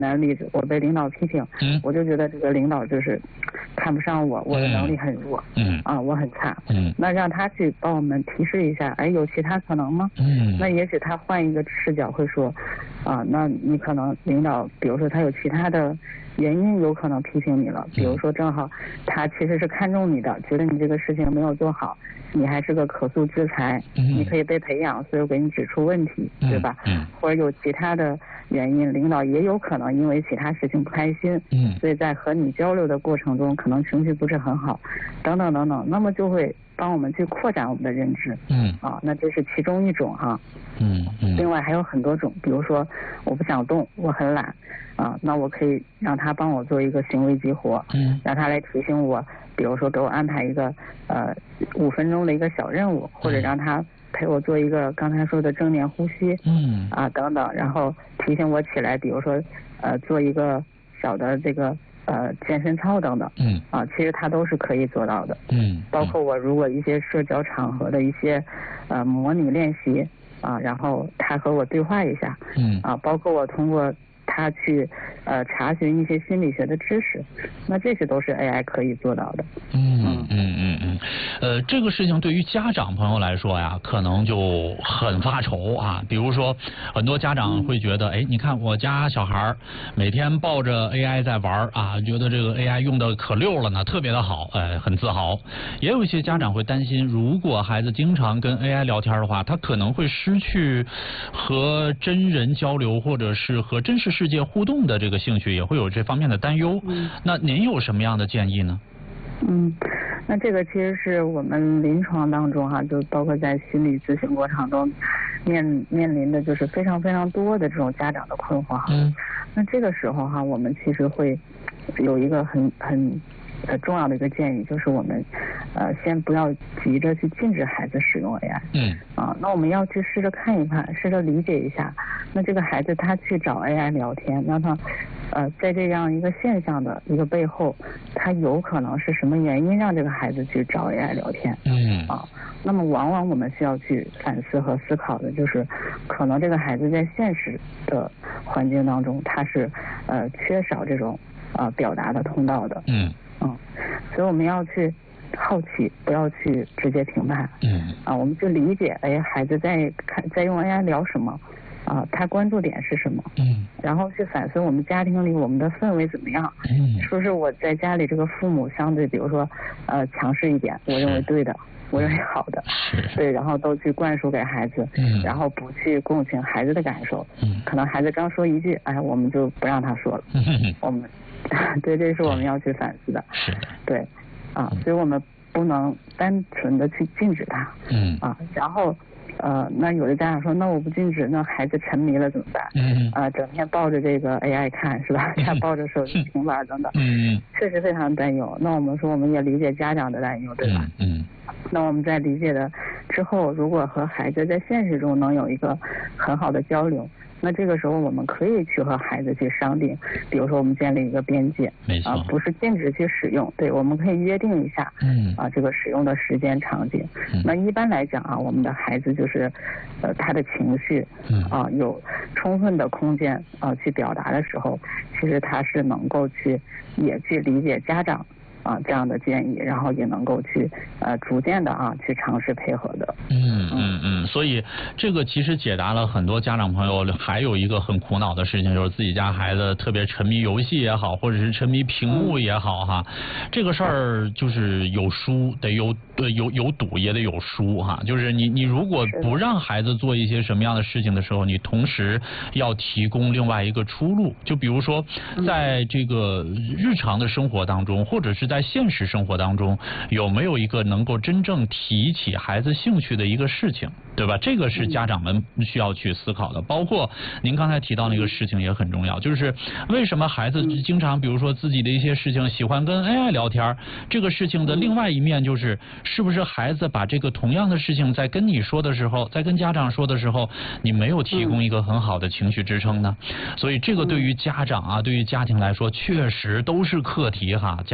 男例子，我被领导批评，我就觉得这个领导就是看不上我，我的能力很弱，我很差，那让他去帮我们提示一下，哎，有其他可能吗？那也许他换一个视角会说，那你可能领导，比如说他有其他的原因有可能批评你了，比如说正好他其实是看中你的，觉得你这个事情没有做好，你还是个可塑之才，你可以被培养，所以我给你指出问题，对吧？或者有其他的原因，领导也有可能因为其他事情不开心，所以在和你交流的过程中可能情绪不是很好，等等等等，那么就会帮我们去扩展我们的认知，那这是其中一种哈，另外还有很多种，比如说我不想动，我很懒，那我可以让他帮我做一个行为激活，让他来提醒我，比如说给我安排一个5分钟的一个小任务，或者让他陪我做一个刚才说的正念呼吸，等等，然后提醒我起来，比如说做一个小的这个健身操等等，其实它都是可以做到的，包括我如果一些社交场合的一些模拟练习，然后他和我对话一下，包括我通过他去查询一些心理学的知识，那这些都是 AI 可以做到的。 这个事情对于家长朋友来说呀，可能就很发愁啊。比如说，很多家长会觉得，哎，你看我家小孩每天抱着 AI 在玩啊，觉得这个 AI 用的可溜了呢，特别的好，很自豪。也有一些家长会担心，如果孩子经常跟 AI 聊天的话，他可能会失去和真人交流或者是和真实世界互动的这个兴趣，也会有这方面的担忧。那您有什么样的建议呢？ 那这个其实是我们临床当中就包括在心理咨询过程中面临的就是非常非常多的这种家长的困惑那这个时候我们其实会有一个很重要的一个建议，就是我们先不要急着去禁止孩子使用 AI。那我们要去试着看一看，试着理解一下，那这个孩子他去找 AI 聊天，那他在这样一个现象的一个背后，他有可能是什么原因让这个孩子去找 AI 聊天？那么往往我们需要去反思和思考的就是，可能这个孩子在现实的环境当中，他是缺少这种表达的通道的。所以我们要去好奇，不要去直接评判。我们去理解，孩子在用 AI 聊什么，他关注点是什么？然后去反思我们家庭里我们的氛围怎么样？是不是我在家里这个父母相对，比如说强势一点，我认为对的，我认为好的，对，然后都去灌输给孩子，然后不去共情孩子的感受。可能孩子刚说一句，我们就不让他说了。我们对，这是我们要去反思的。对，所以我们不能单纯的去禁止他。然后那有的家长说，那我不禁止，那孩子沉迷了怎么办？整天抱着这个 AI 看是吧？他抱着手机、平板等等，确实非常担忧。那我们说，我们也理解家长的担忧，对吧？那我们在理解的之后，如果和孩子在现实中能有一个很好的交流，那这个时候我们可以去和孩子去商定，比如说我们建立一个边界，不是禁止去使用，对，我们可以约定一下，这个使用的时间场景。那一般来讲我们的孩子就是他的情绪有充分的空间去表达的时候，其实他是能够也去理解家长这样的建议，然后也能够去逐渐的去尝试配合的。 所以这个其实解答了很多家长朋友还有一个很苦恼的事情，就是自己家孩子特别沉迷游戏也好，或者是沉迷屏幕也好这个事儿就是有输得有赌也得有输就是你如果不让孩子做一些什么样的事情的时候，你同时要提供另外一个出路。就比如说在这个日常的生活当中，或者是在现实生活当中，有没有一个能够真正提起孩子兴趣的一个事情，对吧？这个是家长们需要去思考的。包括您刚才提到那个事情也很重要，就是为什么孩子经常比如说自己的一些事情喜欢跟 AI 聊天，这个事情的另外一面就是是不是孩子把这个同样的事情在跟你说的时候，在跟家长说的时候，你没有提供一个很好的情绪支撑呢？所以这个对于家长对于家庭来说确实都是课题家长朋友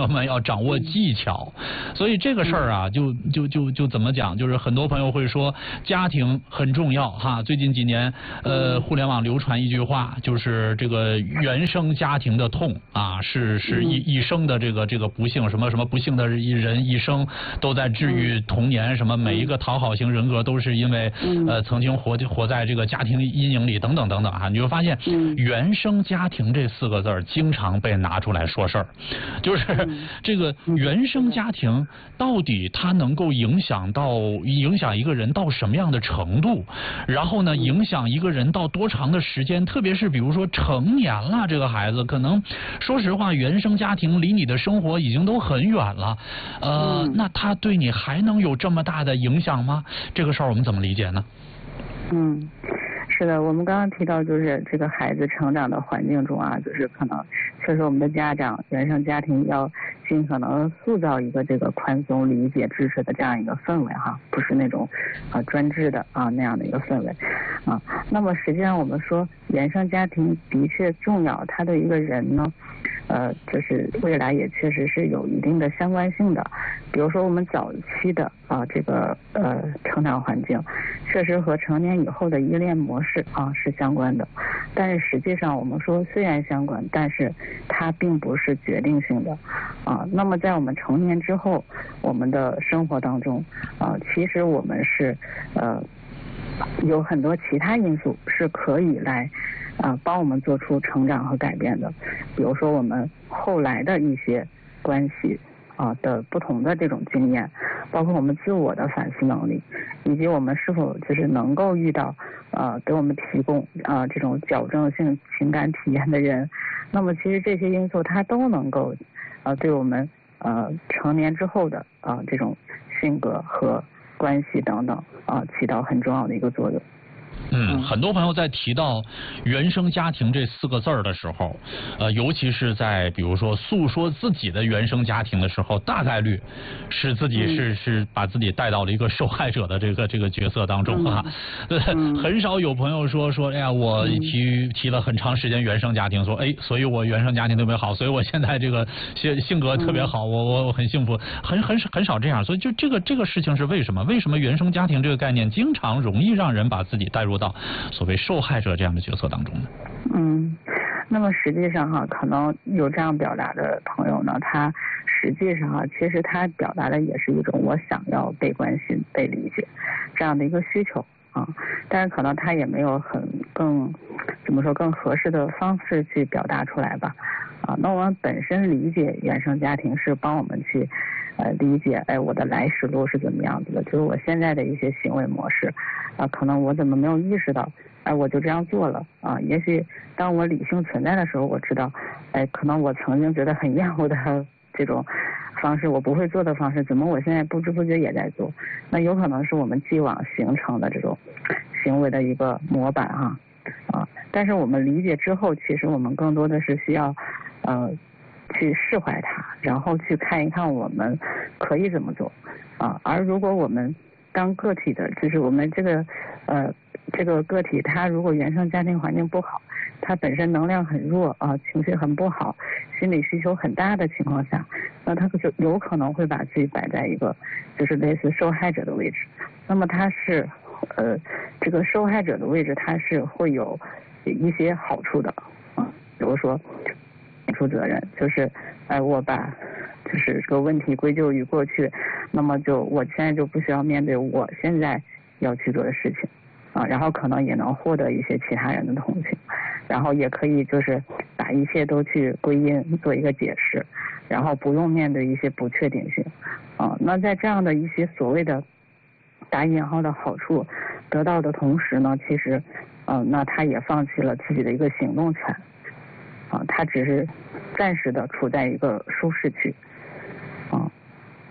友们要掌握技巧。所以这个事儿啊，就怎么讲，就是很多朋友会说家庭很重要哈。最近几年互联网流传一句话，就是这个原生家庭的痛啊，是一生的这个不幸，什么不幸的人一生都在治愈童年，什么每一个讨好型人格都是因为曾经活在这个家庭阴影里等等等等啊。你会发现原生家庭这4个字经常被拿出来说事儿，就是这个原生家庭到底它能够影响一个人到什么样的程度，然后呢影响一个人到多长的时间，特别是比如说成年了，这个孩子可能说实话原生家庭离你的生活已经都很远了，那他对你还能有这么大的影响吗？这个事儿我们怎么理解呢？ 是的，我们刚刚提到就是这个孩子成长的环境中啊，就是可能确实我们的家长原生家庭要尽可能塑造一个这个宽松、理解、支持的这样一个氛围哈，不是那种专制的那样的一个氛围啊。那么实际上我们说原生家庭的确重要，它对一个人呢就是未来也确实是有一定的相关性的。比如说我们早期的这个成长环境确实和成年以后的依恋模式是相关的，但是实际上我们说虽然相关，但是它并不是决定性的那么在我们成年之后，我们的生活当中其实我们是有很多其他因素是可以来帮我们做出成长和改变的。比如说我们后来的一些关系的不同的这种经验，包括我们自我的反思能力，以及我们是否就是能够遇到给我们提供这种矫正性情感体验的人。那么其实这些因素它都能够对我们成年之后的这种性格和关系等等起到很重要的一个作用。 很多朋友在提到原生家庭这4个字的时候，尤其是在比如说诉说自己的原生家庭的时候，大概率是自己是把自己带到了一个受害者的这个角色当中很少有朋友说哎呀，我提了很长时间原生家庭，说所以我原生家庭特别好，所以我现在这个性格特别好，我很幸福，很少这样。所以就这个事情是为什么原生家庭这个概念经常容易让人把自己带入到所谓受害者这样的角色当中呢？ 那么实际上可能有这样表达的朋友呢，他实际上其实他表达的也是一种我想要被关心、被理解这样的一个需求但是可能他也没有更合适的方式去表达出来吧那我们本身理解原生家庭是帮我们去理解我的来时路是怎么样子的，就是我现在的一些行为模式可能我怎么没有意识到我就这样做了也许当我理性存在的时候，我知道可能我曾经觉得很厌恶的这种方式，我不会做的方式，怎么我现在不知不觉也在做，那有可能是我们既往形成的这种行为的一个模板但是我们理解之后，其实我们更多的是需要去释怀它，然后去看一看我们可以怎么做而如果我们当个体的，就是我们这个个体，他如果原生家庭环境不好，他本身能量很弱情绪很不好，心理需求很大的情况下，那他就有可能会把自己摆在一个就是类似受害者的位置。那么他是这个受害者的位置，他是会有一些好处的比如说免除责任，就是我把就是这个问题归咎于过去，那么我现在就不需要面对我现在要去做的事情然后可能也能获得一些其他人的同情，然后也可以就是把一切都去归因做一个解释，然后不用面对一些不确定性那在这样的一些所谓的打引号的好处得到的同时呢，其实那他也放弃了自己的一个行动权他只是暂时的处在一个舒适区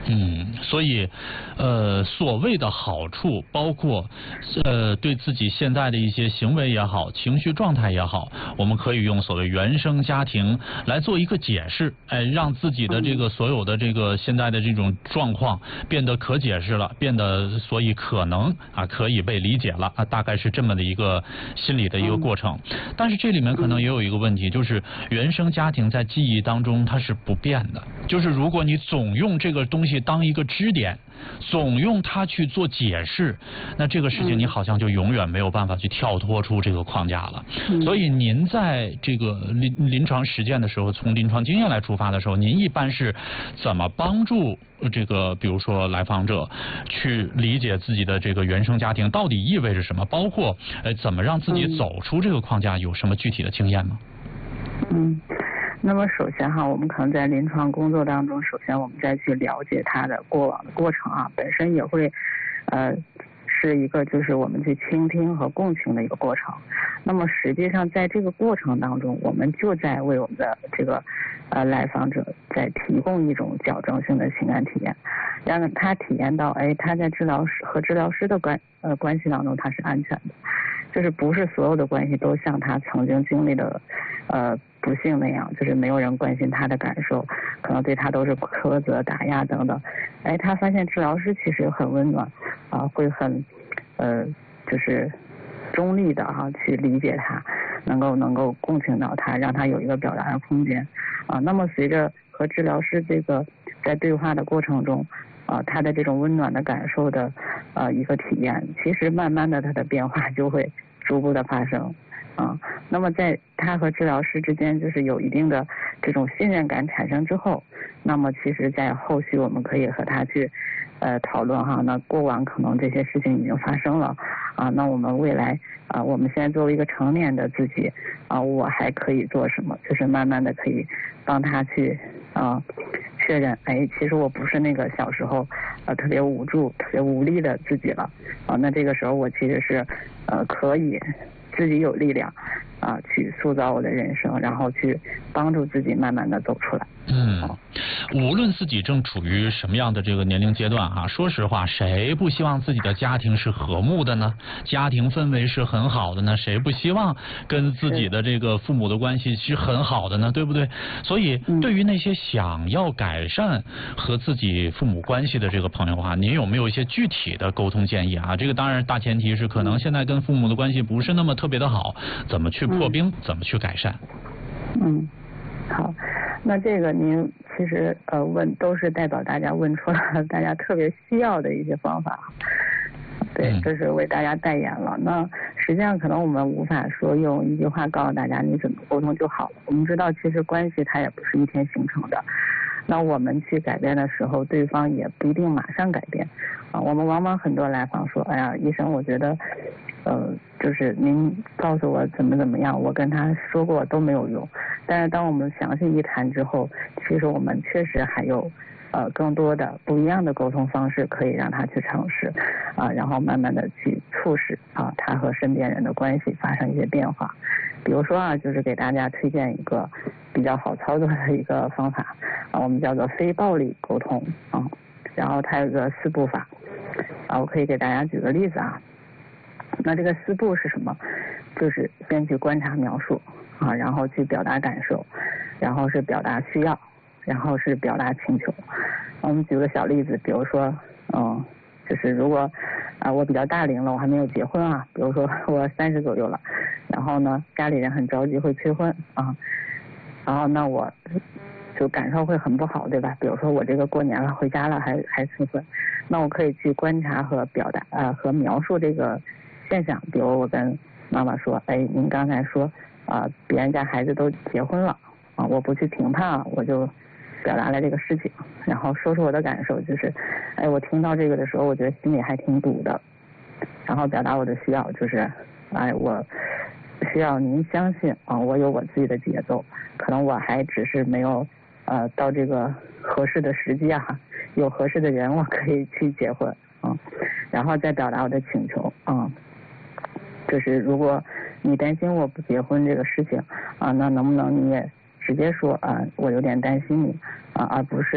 所以所谓的好处包括对自己现在的一些行为也好，情绪状态也好，我们可以用所谓原生家庭来做一个解释，让自己的这个所有的这个现在的这种状况变得可解释了，变得所以可能可以被理解了大概是这么的一个心理的一个过程。但是这里面可能也有一个问题，就是原生家庭在记忆当中它是不变的，就是如果你总用这个东西当一个支点，总用它去做解释，那这个事情你好像就永远没有办法去跳脱出这个框架了。所以您在这个临床实践的时候，从临床经验来出发的时候，您一般是怎么帮助这个比如说来访者去理解自己的这个原生家庭到底意味着什么，包括怎么让自己走出这个框架，有什么具体的经验吗？ 那么首先我们可能在临床工作当中，首先我们再去了解他的过往的过程本身也会是一个就是我们去倾听和共情的一个过程。那么实际上在这个过程当中，我们就在为我们的这个来访者在提供一种矫正性的情感体验，让他体验到他在治疗师和治疗师的关系当中他是安全的，就是不是所有的关系都像他曾经经历的不幸那样，就是没有人关心他的感受，可能对他都是苛责打压等等。他发现治疗师其实很温暖会很就是中立的去理解他，能够共情到他，让他有一个表达的空间那么随着和治疗师这个在对话的过程中他的这种温暖的感受的一个体验，其实慢慢的他的变化就会逐步的发生那么在他和治疗师之间就是有一定的这种信任感产生之后，那么其实在后续我们可以和他去讨论那过往可能这些事情已经发生了那我们未来我们现在作为一个成年的自己我还可以做什么，就是慢慢的可以帮他去确认其实我不是那个小时候特别无助特别无力的自己了那这个时候我其实是可以自己有力量去塑造我的人生，然后去帮助自己慢慢的走出来。 无论自己正处于什么样的这个年龄阶段说实话，谁不希望自己的家庭是和睦的呢？家庭氛围是很好的呢？谁不希望跟自己的这个父母的关系是很好的呢？对不对？所以对于那些想要改善和自己父母关系的这个朋友您有没有一些具体的沟通建议这个当然大前提是可能现在跟父母的关系不是那么特别的好，怎么去破冰，怎么去改善？ 好，那这个您其实问都是代表大家问出了大家特别需要的一些方法，对，这是为大家代言了。那实际上可能我们无法说用一句话告诉大家你怎么沟通就好了。我们知道其实关系它也不是一天形成的，那我们去改变的时候，对方也不一定马上改变我们往往很多来访说，医生，我觉得就是您告诉我怎么样，我跟他说过都没有用。但是当我们详细一谈之后，其实我们确实还有更多的不一样的沟通方式可以让他去尝试然后慢慢的去促使他和身边人的关系发生一些变化。比如说就是给大家推荐一个比较好操作的一个方法我们叫做非暴力沟通然后它有个4步法我可以给大家举个例子那这个4步是什么？就是先去观察描述然后去表达感受，然后是表达需要，然后是表达请求。我们举个小例子，比如说就是如果我比较大龄了，我还没有结婚比如说我30左右了，然后呢家里人很着急会催婚然后那我就感受会很不好，对吧？比如说我这个过年了回家了还催婚，那我可以去观察和表达和描述这个现象。比如我跟妈妈说，您刚才说别人家孩子都结婚了我不去评判我就表达了这个事情，然后说出我的感受，就是我听到这个的时候我觉得心里还挺堵的，然后表达我的需要，就是我需要您相信我有我自己的节奏，可能我还只是没有到这个合适的时机有合适的人我可以去结婚然后再表达我的请求就是如果你担心我不结婚这个事情那能不能你也直接说我有点担心你而不是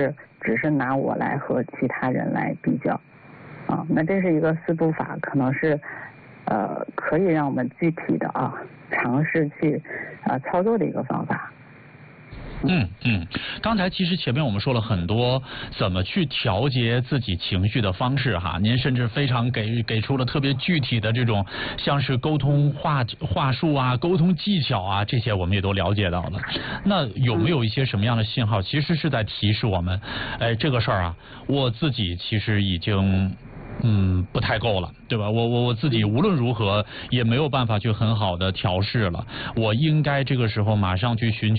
只是拿我来和其他人来比较。那这是一个4步法，可能是可以让我们具体的尝试去操作的一个方法。 刚才其实前面我们说了很多怎么去调节自己情绪的方式哈，您甚至非常给出了特别具体的这种像是沟通话术啊、沟通技巧啊，这些我们也都了解到了。那有没有一些什么样的信号，其实是在提示我们，这个事儿我自己其实已经不太够了，对吧？我自己无论如何也没有办法去很好的调试了，我应该这个时候马上去寻求